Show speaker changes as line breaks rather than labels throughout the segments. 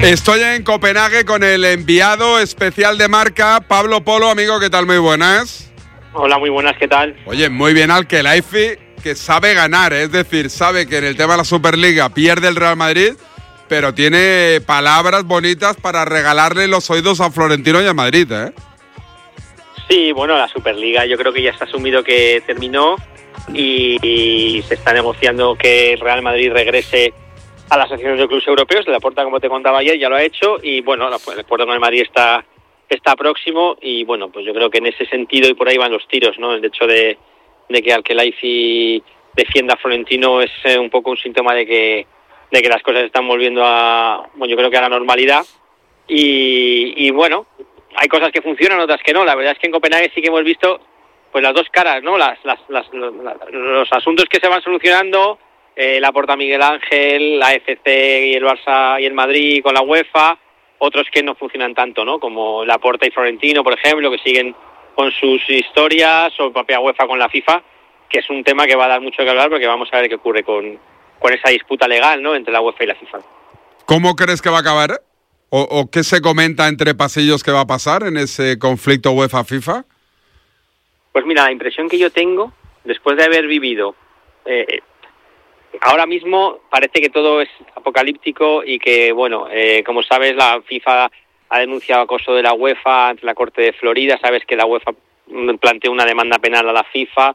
Estoy en Copenhague con el enviado especial de Marca, Pablo Polo. Amigo, ¿qué tal? Muy buenas.
Hola, muy buenas, ¿qué tal?
Oye, muy bien Al-Khelaifi, que sabe ganar, es decir, sabe que en el tema de la Superliga pierde el Real Madrid, pero tiene palabras bonitas para regalarle los oídos a Florentino y a Madrid, ¿eh?
Sí, bueno, la Superliga yo creo que ya está asumido que terminó y se está negociando que el Real Madrid regrese a las asociaciones de clubes europeos. Laporta, como te contaba ayer, ya lo ha hecho y bueno, el acuerdo con el Madrid está próximo y bueno, pues yo creo que en ese sentido y por ahí van los tiros, ¿no? El hecho de que Al-Khelaifi defienda a Florentino es un poco un síntoma de que las cosas están volviendo yo creo que a la normalidad y bueno, hay cosas que funcionan, otras que no. La verdad es que en Copenhague sí que hemos visto pues las dos caras, ¿no? Los asuntos que se van solucionando, Laporta, Miguel Ángel, la FC y el Barça y el Madrid con la UEFA, otros que no funcionan tanto, ¿no? Como Laporta y Florentino, por ejemplo, que siguen con sus historias, o propia UEFA con la FIFA, que es un tema que va a dar mucho que hablar porque vamos a ver qué ocurre con esa disputa legal, ¿no? Entre la UEFA y la FIFA.
¿Cómo crees que va a acabar? ¿O qué se comenta entre pasillos que va a pasar en ese conflicto UEFA-FIFA?
Pues mira, la impresión que yo tengo, después de haber vivido, ahora mismo parece que todo es apocalíptico y que, bueno, como sabes, la FIFA ha denunciado acoso de la UEFA ante la Corte de Florida. Sabes que la UEFA planteó una demanda penal a la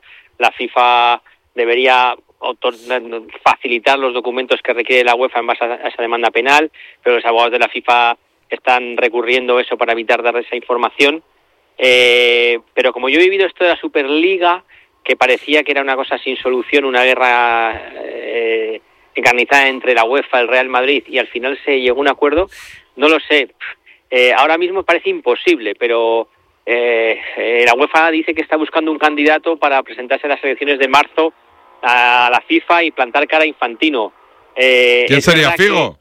FIFA debería facilitar los documentos que requiere la UEFA en base a esa demanda penal, pero los abogados de la FIFA están recurriendo eso para evitar dar esa información. Pero como yo he vivido esto de la Superliga, que parecía que era una cosa sin solución, una guerra encarnizada entre la UEFA, el Real Madrid, y al final se llegó a un acuerdo, no lo sé. Ahora mismo parece imposible, pero la UEFA dice que está buscando un candidato para presentarse a las elecciones de marzo a la FIFA y plantar cara a Infantino.
¿Quién sería? ¿Figo?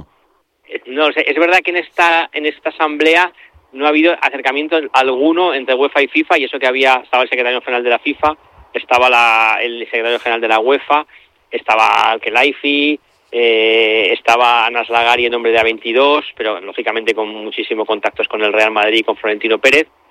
No lo sé. Es verdad que en esta asamblea no ha habido acercamiento alguno entre UEFA y FIFA, y eso que estaba el secretario general de la FIFA, estaba el secretario general de la UEFA, estaba Al-Khelaifi, estaba Anas Lagari en nombre de A22, pero lógicamente con muchísimos contactos con el Real Madrid y con Florentino Pérez.